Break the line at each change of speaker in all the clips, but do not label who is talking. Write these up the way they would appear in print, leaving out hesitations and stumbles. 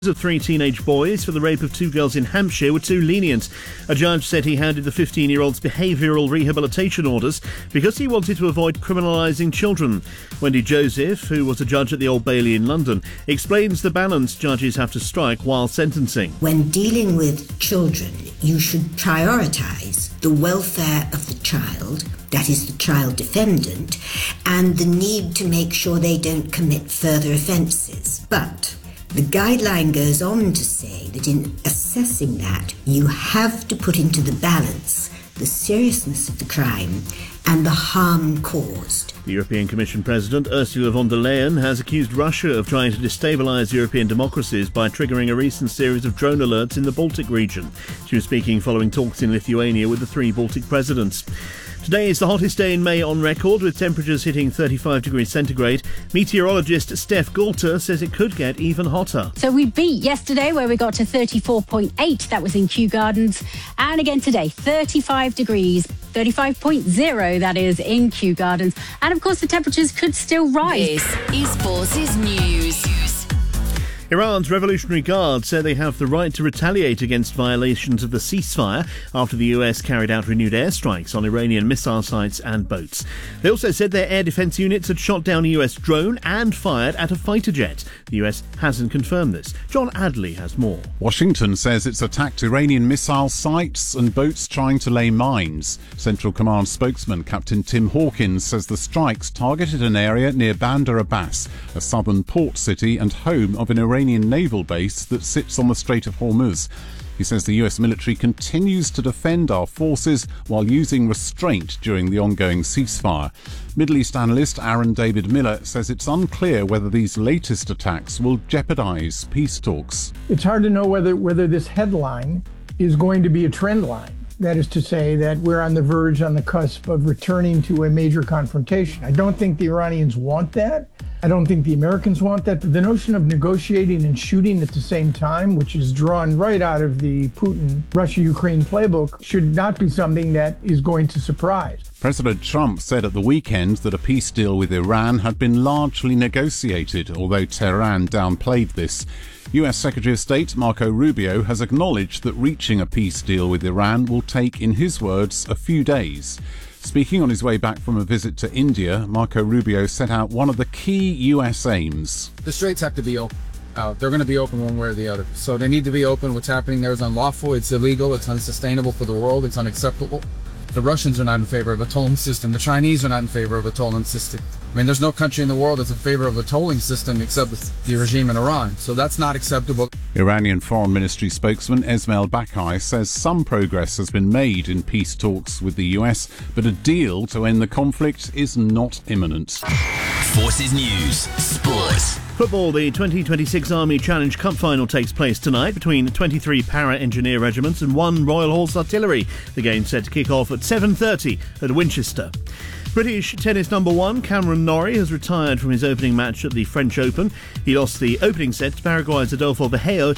Of three teenage boys for the rape of two girls in Hampshire were too lenient. A judge said he handed the 15-year-old's behavioural rehabilitation orders because he wanted to avoid criminalising children. Wendy Joseph, who was a judge at the Old Bailey in London, explains the balance judges have to strike while sentencing.
When dealing with children, you should prioritise the welfare of the child, that is the child defendant, and the need to make sure they don't commit further offences. But the guideline goes on to say that in assessing that, you have to put into the balance the seriousness of the crime and the harm caused.
The European Commission President Ursula von der Leyen has accused Russia of trying to destabilise European democracies by triggering a recent series of drone alerts in the Baltic region. She was speaking following talks in Lithuania with the three Baltic presidents. Today is the hottest day in May on record, with temperatures hitting 35 degrees centigrade. Meteorologist Steph Galter says it could get even hotter.
So we beat yesterday, where we got to 34.8. That was in Kew Gardens. And again today, 35 degrees. 35.0, that is, in Kew Gardens. And of course, the temperatures could still rise.
This is Forces News.
Iran's Revolutionary Guard said they have the right to retaliate against violations of the ceasefire after the US carried out renewed airstrikes on Iranian missile sites and boats. They also said their air defense units had shot down a US drone and fired at a fighter jet. The US hasn't confirmed this. John Adley has more.
Washington says it's attacked Iranian missile sites and boats trying to lay mines. Central Command spokesman Captain Tim Hawkins says the strikes targeted an area near Bandar Abbas, a southern port city and home of an Iranian naval base that sits on the Strait of Hormuz. He says the US military continues to defend our forces while using restraint during the ongoing ceasefire. Middle East analyst Aaron David Miller says it's unclear whether these latest attacks will jeopardize peace talks.
It's hard to know whether this headline is going to be a trend line. That is to say that we're on the cusp of returning to a major confrontation. I don't think the Iranians want that. I don't think the Americans want that. The notion of negotiating and shooting at the same time, which is drawn right out of the Putin Russia-Ukraine playbook, should not be something that is going to surprise.
President Trump said at the weekend that a peace deal with Iran had been largely negotiated, although Tehran downplayed this. US Secretary of State Marco Rubio has acknowledged that reaching a peace deal with Iran will take, in his words, a few days. Speaking on his way back from a visit to India, Marco Rubio set out one of the key US aims.
The straits have to be open. They're going to be open one way or the other. So they need to be open. What's happening there is unlawful. It's illegal. It's unsustainable for the world. It's unacceptable. The Russians are not in favor of a tolling system. The Chinese are not in favor of a tolling system. I mean, there's no country in the world that's in favor of a tolling system except the regime in Iran. So that's not acceptable.
Iranian Foreign Ministry spokesman Esmail Bakai says some progress has been made in peace talks with the US, but a deal to end the conflict is not imminent.
Forces News. Sports.
Football, the 2026 Army Challenge Cup final takes place tonight between 23 para-engineer regiments and 1 Royal Horse Artillery. The game's set to kick off at 7:30 at Winchester. British tennis number 1 Cameron Norrie has retired from his opening match at the French Open. He lost the opening set to Paraguay's Adolfo Vergeo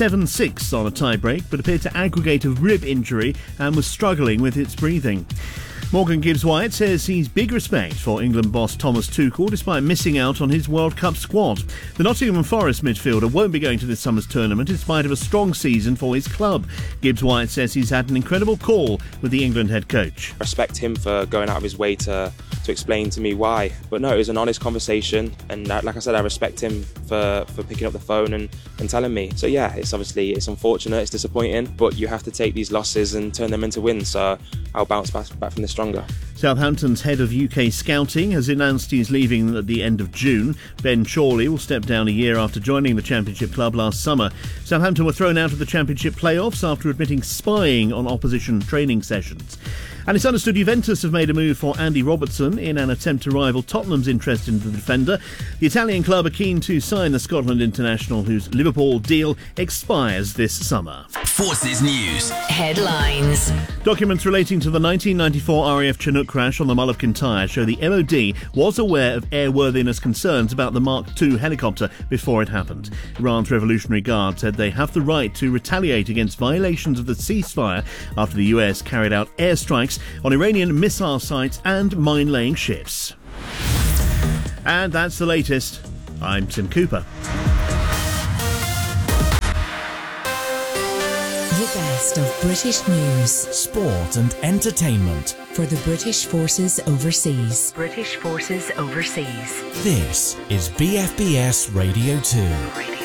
7-6 on a tie-break, but appeared to aggravate a rib injury and was struggling with its breathing. Morgan Gibbs-White says he's big respect for England boss Thomas Tuchel despite missing out on his World Cup squad. The Nottingham Forest midfielder won't be going to this summer's tournament in spite of a strong season for his club. Gibbs-White says he's had an incredible call with the England head coach.
I respect him for going out of his way to explain to me why. But no, it was an honest conversation, and like I said, I respect him for picking up the phone and telling me. So yeah, it's unfortunate, it's disappointing, but you have to take these losses and turn them into wins. So I'll bounce back from this stronger.
Southampton's head of UK scouting has announced he's leaving at the end of June. Ben Chorley will step down a year after joining the Championship club last summer. Southampton were thrown out of the Championship playoffs after admitting spying on opposition training sessions. And it's understood Juventus have made a move for Andy Robertson in an attempt to rival Tottenham's interest in the defender. The Italian club are keen to sign the Scotland international, whose Liverpool deal expires this summer.
Forces News. Headlines.
Documents relating to the 1994 RAF Chinook crash on the Mull of Kintyre show the MOD was aware of airworthiness concerns about the Mark II helicopter before it happened. Iran's Revolutionary Guard said they have the right to retaliate against violations of the ceasefire after the US carried out airstrikes on Iranian missile sites and mine-laying ships. And that's the latest. I'm Tim Cooper.
The best of British news,
sport and entertainment
for the British Forces Overseas.
British Forces Overseas.
This is BFBS Radio 2.